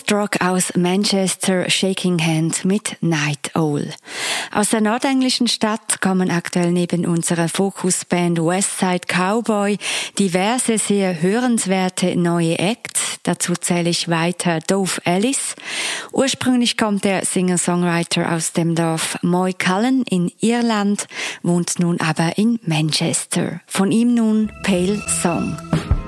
Post-Rock aus Manchester, Shaking Hand mit Night Owl. Aus der nordenglischen Stadt kommen aktuell neben unserer Fokusband Westside Cowboy diverse sehr hörenswerte neue Acts. Dazu zähle ich weiter Dove Ellis. Ursprünglich kommt der Singer-Songwriter aus dem Dorf Moycullen in Irland, wohnt nun aber in Manchester. Von ihm nun Pale Song.